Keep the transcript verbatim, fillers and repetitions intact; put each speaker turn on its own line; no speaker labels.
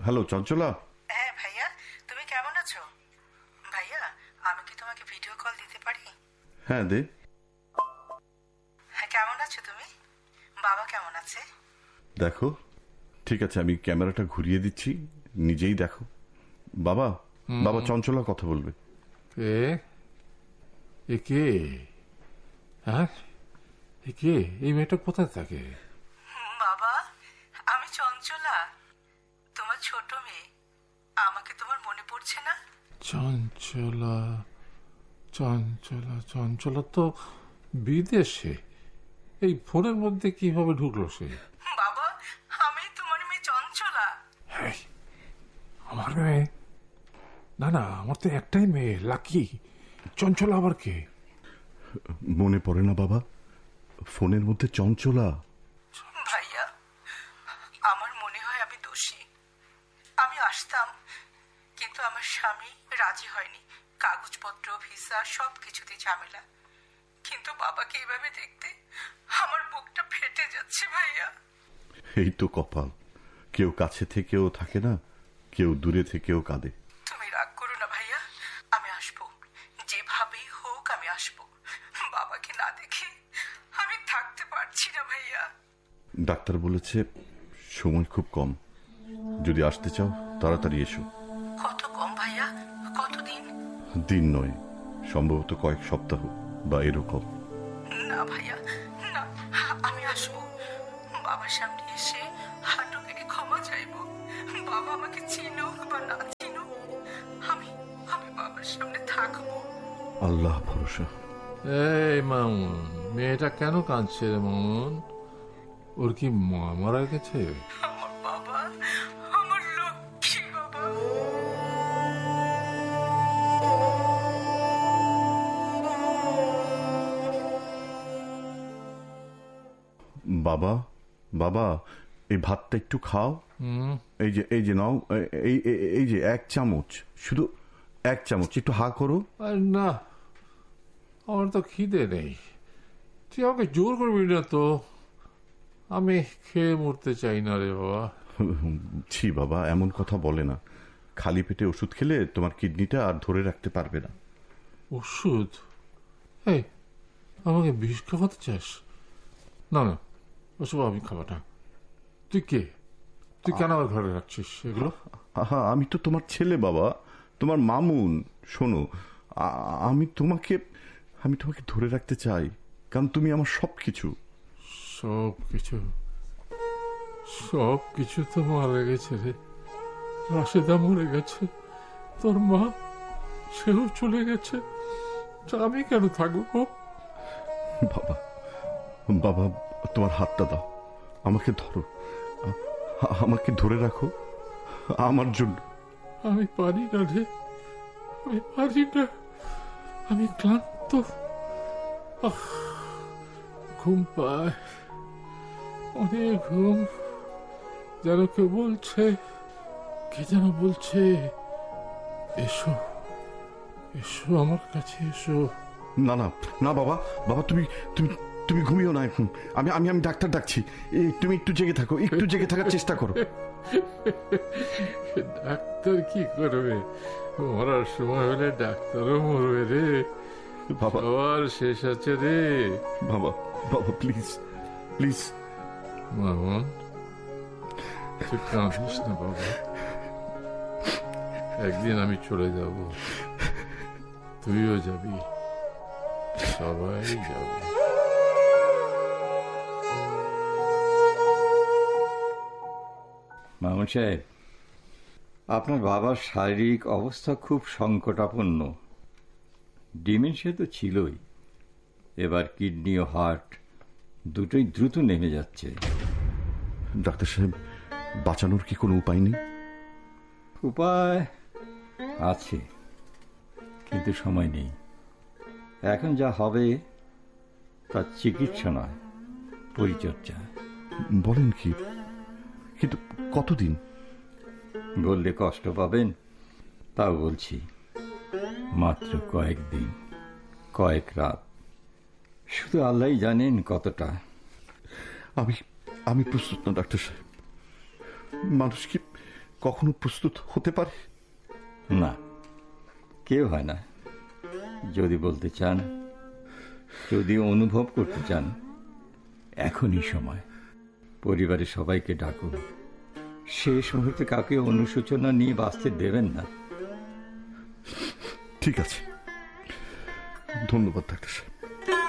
Hello চঞ্চলা।
হ্যাঁ ভাইয়া, তুমি কেমন আছো? ভাইয়া, আমি কি তোমাকে ভিডিও কল দিতে পারি?
হ্যাঁ দে।
হ্যাঁ, কেমন আছো তুমি? বাবা কেমন আছে?
দেখো, ঠিক আছে, আমি ক্যামেরাটা ঘুরিয়ে দিচ্ছি, নিজেই দেখো। বাবা, বাবা চঞ্চলা কথা বলবে।
কে? এ কে? হ্যাঁ, এ কে? এই মেয়েটা কোথায় থাকে?
বাবা, আমি চঞ্চলা, তোমার ছোট মেয়ে। আমাকে তোমার মনে পড়ছে না?
চঞ্চলা, চঞ্চলা, চঞ্চলা তো বিদেশে। এই ফোনের মধ্যে কিভাবে ঢুকলো সে?
বাবা, আমি তোমার মেয়ে চঞ্চলা।
হ্যাঁ, আমার মেয়ে? না না, আমার তো একটাই মেয়ে, লাকি। চঞ্চলা আবার কে?
মনে পড়ে না বাবা, ফোনের মধ্যে চঞ্চলা।
ভাইয়া, আমার মনে হয় আমি দোষী। আমি আসতাম, কিন্তু আমার স্বামী রাজি হয়নি। কাগজপত্র, ভিসা সব কিছুতে ঝামেলা। কিন্তু বাবাকে এইভাবে দেখতে আমার বুকটা ফেটে যাচ্ছে ভাইয়া।
এই তো কপাল, কেউ কাছে থেকেও থাকে না, কেউ দূরে থেকেও কাঁদে।
তুমি রাগ করো না ভাইয়া, আমি আসবো, যেভাবেই হোক আমি আসবো। বাবাকে না দেখে আমি থাকতে পারছি না ভাইয়া।
ডাক্তার বলেছে সময় খুব কম, যদি আসতে চাও তাড়াতাড়ি এসো।
কত কম ভাইয়া? কতদিন?
দিন নয়, সম্ভবত কয়েক সপ্তাহ বা এরকম।
না ভাইয়া, না, আমি আসবো। বাবার সামনে এসে হাঁটু কেটে ক্ষমা চাইবো। বাবা আমাকে চিনুক বা না চিনুক, আমি আমি বাবার সামনে থাকবো।
আল্লাহ ভরসা।
এই মামুন, মেয়েটা কেন কাঁদছে রে মামুন? ওর কি মা মারা গেছে?
আমার বাবা, আমার লক্ষ্মী বাবা।
বাবা, বাবা, এই ভাতটা একটু খাও। এই যে এই যে নাও, এই এই যে এক চামচ, শুধু এক চামচ, একটু হা করো।
না, আমার তো খিদে নেই। তুই আমাকে জোর করবি না তো, আমি খেয়ে মরতে চাই না রে বাবা।
ছি বাবা, এমন কথা বলে না। খালি পেটে ওষুধ খেলে তোমার কিডনিটা আর ধরে রাখতে পারবে না।
ওষুধ? এই, আমাকে বিষ খাওয়াতে চাস? না না, ওসব আমি খাবো না। তুই কে? তুই কেন আমার ঘরে রাখছিস এগুলো?
আহা, আমি তো তোমার ছেলে বাবা, তোমার মামুন। শোনো, আমি তোমাকে আমি তোমাকে ধরে রাখতে চাই, কারণ তুমি আমার সব কিছু।
সব কিছু? সব কিছু তো মারা গেছে রে। রাশেদা মরে গেছে, তোর মা সেও চলে গেছে, আমি কেন থাকবো?
বাবা, বাবা, তোমার হাতটা দাও, আমাকে ধরো, আমাকে ধরে রাখো আমার জন্য।
আমি পারি না রে, আমি পারি না, আমি ক্লান্ত। ঘুম পায়, অনেক ঘুম। যেন কেউ বলছে, কে যেন বলছে, এসো এসো আমার কাছে এসো।
না না না বাবা, বাবা তুমি তুমি তুমি ঘুমিও না এখন। আমি আমি আমি ডাক্তার ডাকছি, তুমি একটু জেগে থাকো, একটু জেগে থাকার চেষ্টা করো।
ডাক্তার কি করবে? মরার সময় হলে ডাক্তারও মরবে রে বাবা। আর শেষ আছে রে
বাবা। বাবা প্লিজ প্লিজ।
মামুন, তুই কাঁদিস না বাবা। একদিন আমি চলে যাব, তুইও যাবি, সবাই যাবে।
মামুন সাহেব, আপনার বাবার শারীরিক অবস্থা খুব সংকটাপন্ন। ডিমেনশিয়া তো ছিলই, এবার কিডনি ও হার্ট দুটোই দ্রুত নেমে যাচ্ছে।
ডাক্তার সাহেব, বাঁচানোর কি কোনো উপায় নেই?
উপায় আছে, কিন্তু সময় নেই। এখন যা হবে তার চিকিৎসা নয়, পরিচর্যা।
বলেন কি? কিন্তু কতদিন?
বললে কষ্ট পাবেন, তাও বলছি, মাত্র কয়েকদিন, কয়েক রাত। শুধু আল্লাহই জানেন কতটা।
আমি আমি প্রস্তুত না ডাক্তার সাহেব। মানুষ কি কখনো প্রস্তুত হতে পারে?
না, কেউ হয় না। যদি বলতে চান, যদি অনুভব করতে চান, এখনই সময়। পরিবারের সবাইকে ডাকুন। শেষ মুহূর্তে কাউকে অনুশোচনা নিয়ে বাঁচতে দেবেন না।
ঠিক আছে, ধন্যবাদ ডাক্তার সাহেব।